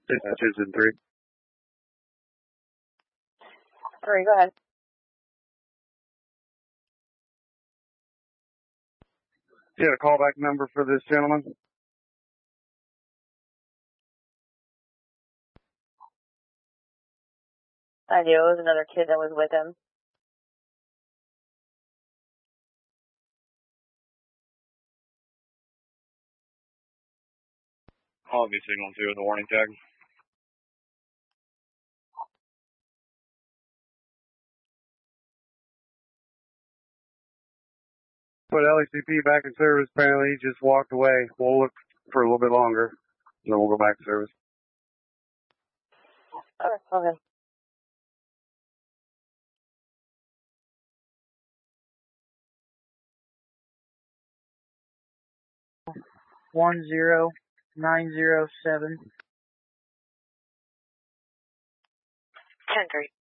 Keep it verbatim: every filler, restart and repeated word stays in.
Dispatches in three. Three, go ahead. You had a callback number for this gentleman? I do. It was another kid that was with him. I'll be signal two with a warning tag. Put L E C P back in service. Apparently, he just walked away. We'll look for a little bit longer, then we'll go back to service. Okay, okay. One zero nine zero seven. Ten three.